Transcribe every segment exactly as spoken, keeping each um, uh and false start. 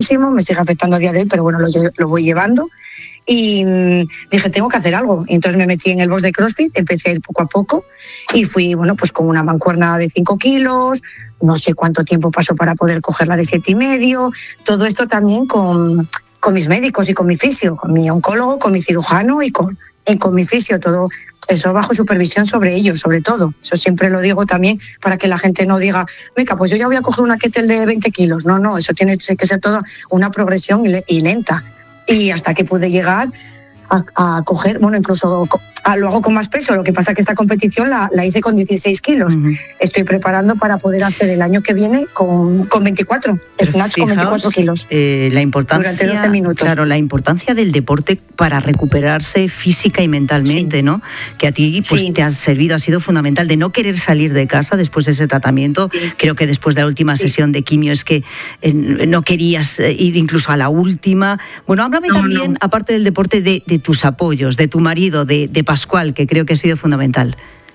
muchísimo, me sigue afectando a día de hoy, pero bueno, lo, lo voy llevando. Y dije, tengo que hacer algo. Y entonces me metí en el box de CrossFit, empecé a ir poco a poco y fui, bueno, pues con una mancuerna de cinco kilos, no sé cuánto tiempo pasó para poder cogerla de siete y medio, todo esto también con, con mis médicos y con mi fisio, con mi oncólogo, con mi cirujano y con, y con mi fisio, todo eso bajo supervisión sobre ellos, sobre todo. Eso siempre lo digo también para que la gente no diga, venga, pues yo ya voy a coger una kettlebell de veinte kilos. No, no, eso tiene que ser toda una progresión y lenta. Y hasta que pude llegar a, a coger, bueno, incluso a, lo hago con más peso. Lo que pasa es que esta competición la, la hice con dieciséis kilos. Uh-huh. Estoy preparando para poder hacer el año que viene con, con veinticuatro. Snatch con veinticuatro kilos. Eh, la importancia, durante doce minutos. Claro, la importancia del deporte para recuperarse física y mentalmente, sí. ¿no? Que a ti pues sí. te ha servido, ha sido fundamental, de no querer salir de casa después de ese tratamiento. Sí. Creo que después de la última sí. sesión de quimio es que eh, no querías ir incluso a la última. Bueno, háblame no, también, no. aparte del deporte, de, de tus apoyos, de tu marido, de, de Pascual, que creo que ha sido fundamental.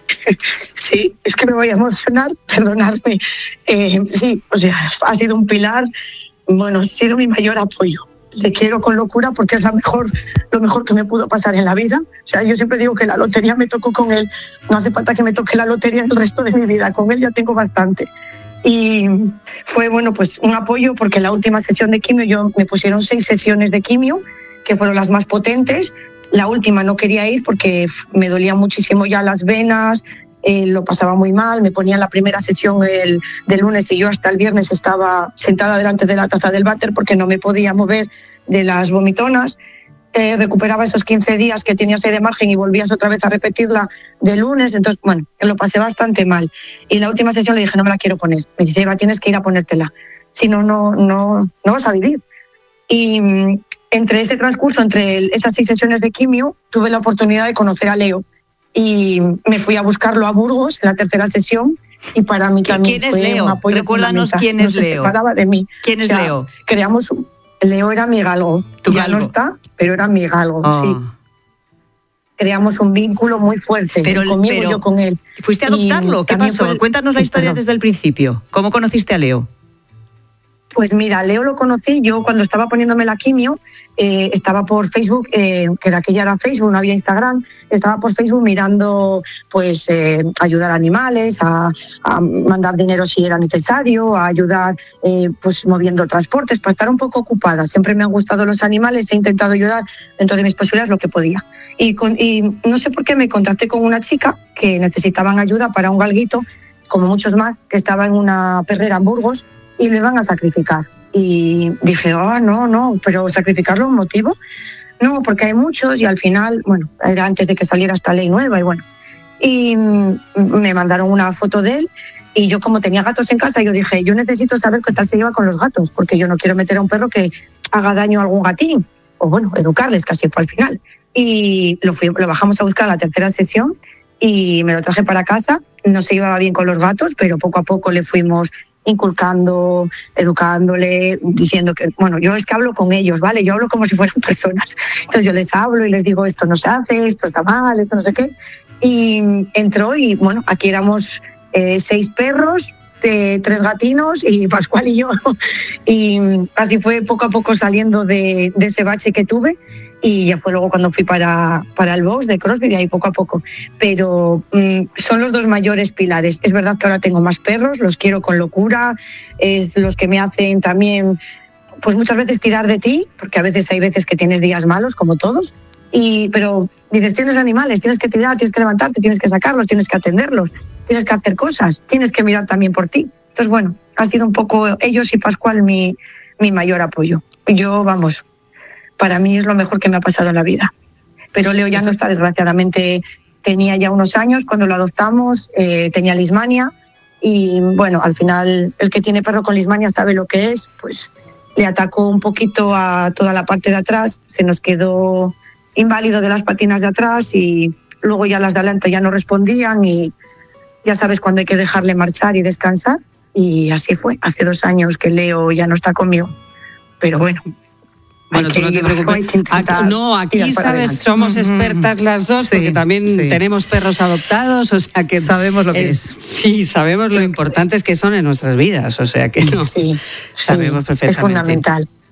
Sí, es que me voy a emocionar, perdonadme. Eh, sí, o sea, ha sido un pilar, bueno, ha sido mi mayor apoyo. Le quiero con locura porque es la mejor, lo mejor que me pudo pasar en la vida. O sea, yo siempre digo que la lotería me tocó con él. No hace falta que me toque la lotería el resto de mi vida. Con él ya tengo bastante. Y fue, bueno, pues un apoyo porque en la última sesión de quimio yo me pusieron seis sesiones de quimio, que fueron las más potentes. La última no quería ir porque me dolían muchísimo ya las venas, eh, lo pasaba muy mal, me ponían la primera sesión el, del lunes y yo hasta el viernes estaba sentada delante de la taza del váter porque no me podía mover de las vomitonas. Eh, recuperaba esos quince días que tenías ahí de margen y volvías otra vez a repetirla de lunes, entonces, bueno, lo pasé bastante mal. Y la última sesión le dije, no me la quiero poner. Me dice, Eva, tienes que ir a ponértela, si no, no, no, no vas a vivir. Y entre ese transcurso, entre el, esas seis sesiones de quimio, tuve la oportunidad de conocer a Leo y me fui a buscarlo a Burgos en la tercera sesión y para mí también ¿Quién fue es Leo? un apoyo. Recuérdanos quién es no Leo. Se separaba de mí. ¿Quién es o sea, Leo? Creamos, Leo era mi galgo. ¿Tu ya galgo? no está, pero era mi galgo, oh. sí. Creamos un vínculo muy fuerte, pero, conmigo y yo con él. ¿Fuiste a adoptarlo? Y ¿Qué pasó? Fue... Cuéntanos la historia sí, desde el principio. ¿Cómo conociste a Leo? Pues mira, Leo lo conocí yo cuando estaba poniéndome la quimio, eh, estaba por Facebook, eh, que de aquella era Facebook, no había Instagram, estaba por Facebook mirando pues eh, ayudar a animales, a, a mandar dinero si era necesario, a ayudar eh, pues moviendo transportes, para estar un poco ocupada. Siempre me han gustado los animales, he intentado ayudar dentro de mis posibilidades lo que podía. Y, con, y no sé por qué me contacté con una chica que necesitaban ayuda para un galguito, como muchos más, que estaba en una perrera en Burgos, y lo iban a sacrificar. Y dije, oh, no, no, pero ¿sacrificarlo un motivo? No, porque hay muchos y al final, bueno, era antes de que saliera esta ley nueva y bueno. Y me mandaron una foto de él y yo como tenía gatos en casa, yo dije, yo necesito saber qué tal se lleva con los gatos, porque yo no quiero meter a un perro que haga daño a algún gatín, o bueno, educarles, casi fue al final. Y lo, fui, lo bajamos a buscar a la tercera sesión y me lo traje para casa. No se llevaba bien con los gatos, pero poco a poco le fuimos inculcando, educándole, diciendo que, bueno, yo es que hablo con ellos, ¿vale? Yo hablo como si fueran personas. Entonces yo les hablo y les digo, esto no se hace, esto está mal, esto no sé qué. Y entró y, bueno, aquí éramos eh, seis perros, de tres gatinos y Pascual y yo. Y así fue poco a poco saliendo de, de ese bache que tuve. Y ya fue luego cuando fui para, para el box de CrossFit y ahí poco a poco. Pero mmm, son los dos mayores pilares. Es verdad que ahora tengo más perros, los quiero con locura, es los que me hacen también, pues muchas veces tirar de ti, porque a veces hay veces que tienes días malos, como todos, y, pero dices, tienes animales, tienes que tirar, tienes que levantarte, tienes que sacarlos, tienes que atenderlos, tienes que hacer cosas, tienes que mirar también por ti. Entonces, bueno, ha sido un poco ellos y Pascual mi, mi mayor apoyo. Yo, vamos... Para mí es lo mejor que me ha pasado en la vida. Pero Leo ya no está, desgraciadamente. Tenía ya unos años cuando lo adoptamos, eh, tenía lismania y bueno, al final el que tiene perro con lismania sabe lo que es, pues le atacó un poquito a toda la parte de atrás, se nos quedó inválido de las patinas de atrás y luego ya las de adelante ya no respondían y ya sabes cuando hay que dejarle marchar y descansar y así fue. Hace dos años que Leo ya no está conmigo, pero bueno. Bueno, tú no te preocupes. Aquí, no, aquí, sabes, somos expertas las dos, sí, porque también sí. tenemos perros adoptados, o sea que... Sabemos lo que es. es. Sí, sabemos lo importantes que son en nuestras vidas, o sea que no, sí, sabemos sí, perfectamente. Es fundamental.